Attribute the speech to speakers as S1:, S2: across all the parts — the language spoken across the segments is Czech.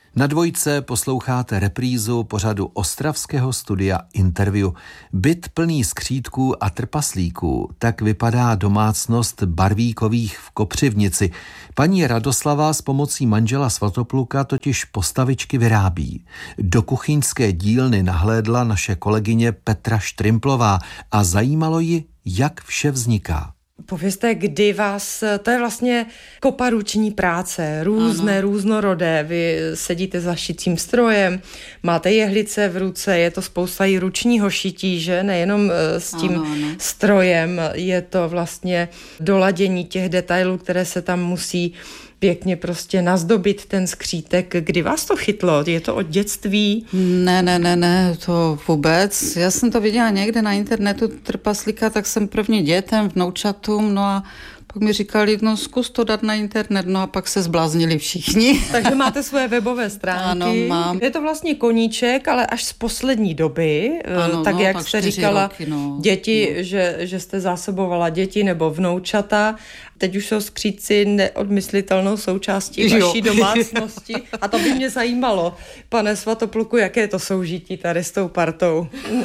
S1: Na Dvojce posloucháte reprízu pořadu ostravského studia Interview. Byt plný skřítků a trpaslíků, tak vypadá domácnost Barvíkových v Kopřivnici. Paní Radoslava s pomocí manžela Svatopluka totiž postavičky vyrábí. Do kuchyňské dílny nahlédla naše kolegyně Petra Štrimplová a zajímalo ji, jak vše vzniká.
S2: Povězte, kdy vás, to je vlastně kopa ruční práce, různorodé. Vy sedíte za šicím strojem, máte jehlice v ruce, je to spousta i ručního šití, že? Nejenom s tím strojem, je to vlastně doladění těch detailů, které se tam musí pěkně prostě nazdobit ten skřítek. Kdy vás to chytlo? Je to od dětství?
S3: Ne, to vůbec. Já jsem to viděla někde na internetu trpaslíka, tak jsem první dětem, vnoučatům, no a pak mi říkali, no zkus to dát na internet, no a pak se zbláznili všichni.
S2: Takže máte svoje webové stránky.
S3: Ano, mám.
S2: Je to vlastně koníček, ale až z poslední doby, ano, tak jak jste říkala, roky, děti, no. Že jste zásobovala děti nebo vnoučata. Teď už jsou skříci neodmyslitelnou součástí vaší domácnosti. A to by mě zajímalo, pane Svatopluku, jaké je to soužití tady s tou partou.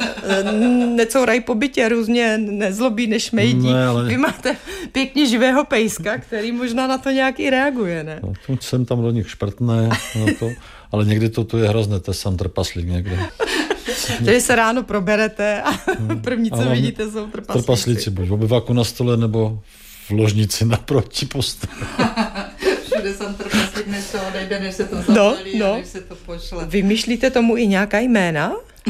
S2: Necourají po bytě, různě nezlobí, nešmejdí.
S4: Ne, ale...
S2: Vy máte pěkně živého pejska, který možná na to nějak i reaguje, ne?
S4: No, jsem tam do nich šprtné, ale někdy to je hrozné, to je sám trpaslík někde.
S2: Takže se ráno proberete a první, co vidíte, jsou trpaslíci.
S4: Trpaslíci, buď v obyváku na stole, nebo v ložnici naproti posteli.
S3: Všude jsem trpaslík, než se odejde, než se to zapálí a než se to pošle.
S2: Vymýšlíte tomu i nějaká jména?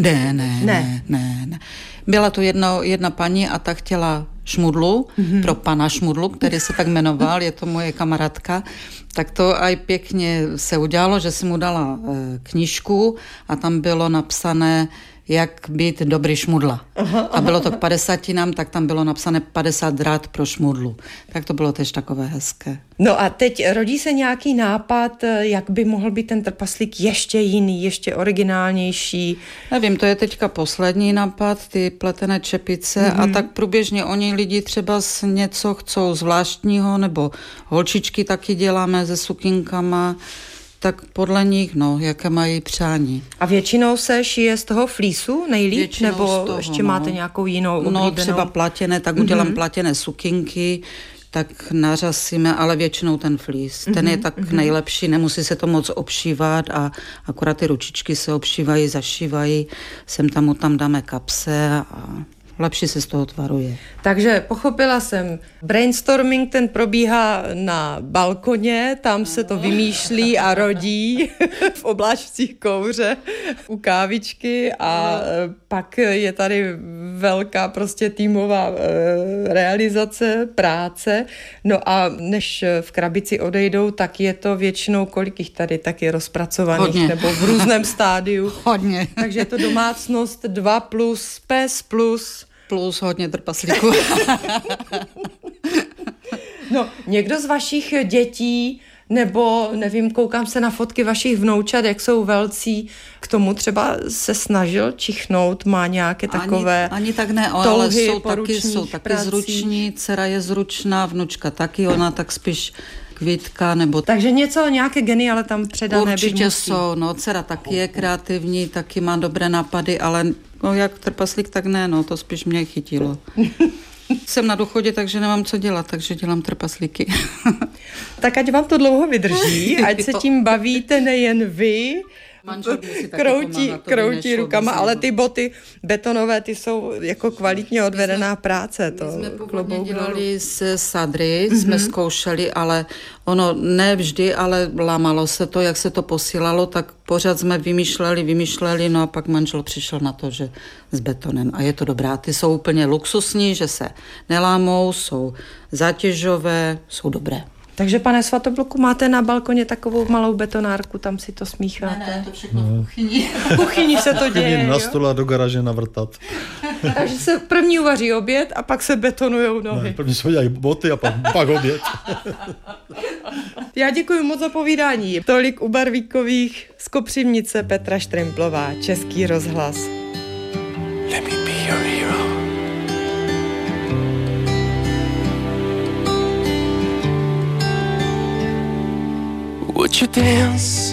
S3: Ne. Byla tu jedna paní a ta chtěla Šmudlu, pro pana Šmudlu, který se tak jmenoval, je to moje kamarádka, tak to aj pěkně se udělalo, že si mu dala knížku a tam bylo napsané, jak být dobrý šmudla. A bylo to k 50, tak tam bylo napsané 50 rád pro šmudlu. Tak to bylo tež takové hezké.
S2: No a teď rodí se nějaký nápad, jak by mohl být ten trpaslík ještě jiný, ještě originálnější?
S3: Nevím, to je teďka poslední nápad, ty pletené čepice a tak průběžně oni lidi třeba něco chcou zvláštního, nebo holčičky taky děláme se sukinkama, tak podle nich, jaké mají přání.
S2: A většinou se šije z toho flísu nejlíp?
S3: Většinou
S2: nebo
S3: toho,
S2: ještě máte nějakou jinou oblíbenou?
S3: No třeba platěné, tak udělám platěné sukinky, tak nařasíme, ale většinou ten flís. Ten je tak nejlepší, nemusí se to moc obšívat a akorát ty ručičky se obšívají, zašívají, sem tam dáme kapse a lepší se z toho tvaruje.
S2: Takže pochopila jsem, brainstorming ten probíhá na balkoně, tam se to vymýšlí a rodí v obláčcích kouře u kávičky a pak je tady velká prostě týmová realizace, práce. No a než v krabici odejdou, tak je to většinou, kolik jich tady taky rozpracovaných,
S3: hodně.
S2: Nebo v různém stádiu.
S3: Hodně.
S2: Takže je to domácnost 2+, pes plus
S3: hodně trpaslíků.
S2: No, někdo z vašich dětí, nebo nevím, koukám se na fotky vašich vnoučat, jak jsou velcí, k tomu třeba se snažil čichnout, má nějaké takové
S3: ani tak ne, ale jsou taky zruční, dcera je zručná, vnučka taky, ona tak spíš Kvítka, nebo...
S2: Takže nějaké geny, ale tam předané
S3: určitě jsou, dcera taky je kreativní, taky má dobré nápady, ale jak trpaslík, tak ne, to spíš mě chytilo. Jsem na důchodě, takže nemám co dělat, takže dělám trpaslíky.
S2: Tak ať vám to dlouho vydrží, ať se tím bavíte nejen vy, kroutí rukama, ale ty boty betonové, ty jsou jako kvalitně odvedená práce.
S3: My jsme původně dělali se sadry, jsme zkoušeli, ale ono ne vždy, ale lámalo se to, jak se to posílalo, tak pořád jsme vymýšleli, no a pak manžel přišel na to, že s betonem. A je to dobrá. Ty jsou úplně luxusní, že se nelámou, jsou zátěžové, jsou dobré.
S2: Takže, pane Svatopluku, máte na balkoně takovou malou betonárku, tam si to smícháte?
S3: Ne, to všechno v kuchyni.
S2: V kuchyni se to děje,
S4: na stole a do garáže navrtat.
S2: Takže se první uvaří oběd a pak se betonujou nohy.
S4: Ne, první se udělají boty a pak oběd.
S2: Já děkuji moc za povídání. Tolik u Barvíkových z Kopřivnice Petra Štrimplová, Český rozhlas.
S5: Let me be your hero. Would you dance